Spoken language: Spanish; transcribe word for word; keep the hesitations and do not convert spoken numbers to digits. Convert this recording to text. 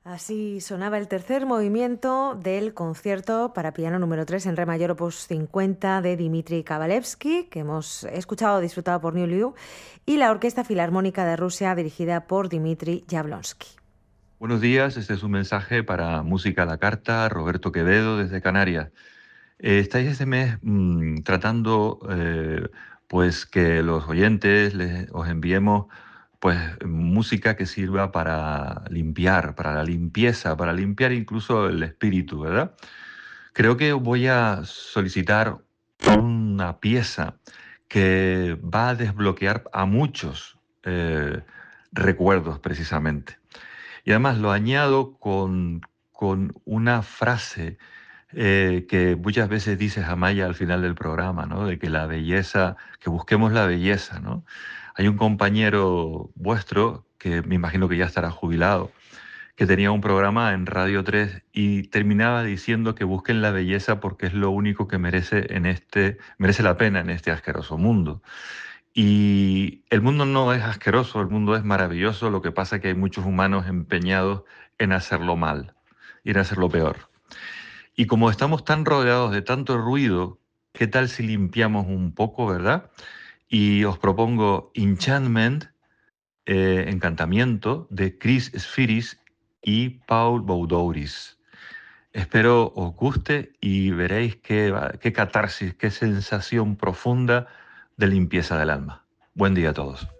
Así sonaba el tercer movimiento del concierto para piano número tres en re mayor opus cincuenta de Dmitri Kabalevsky, que hemos escuchado disfrutado por New Liu, y la Orquesta Filarmónica de Rusia dirigida por Dmitri Jablonsky. Buenos días, este es un mensaje para Música a la Carta, Roberto Quevedo desde Canarias. Eh, estáis este mes mmm, tratando eh, pues que los oyentes les, os enviemos pues música que sirva para limpiar, para la limpieza, para limpiar incluso el espíritu, ¿verdad? Creo que voy a solicitar una pieza que va a desbloquear a muchos eh, recuerdos precisamente. Y además lo añado con, con una frase eh, que muchas veces dice Amaya al final del programa, ¿no? De que la belleza, que busquemos la belleza, ¿no? Hay un compañero vuestro, que me imagino que ya estará jubilado, que tenía un programa en Radio tres y terminaba diciendo que busquen la belleza porque es lo único que merece, en este, merece la pena en este asqueroso mundo. Y el mundo no es asqueroso, el mundo es maravilloso, lo que pasa es que hay muchos humanos empeñados en hacerlo mal y en hacerlo peor. Y como estamos tan rodeados de tanto ruido, ¿qué tal si limpiamos un poco, verdad? Y os propongo Enchantment, eh, Encantamiento, de Chris Spheris y Paul Boudouris. Espero os guste y veréis qué, qué catarsis, qué sensación profunda de limpieza del alma. Buen día a todos.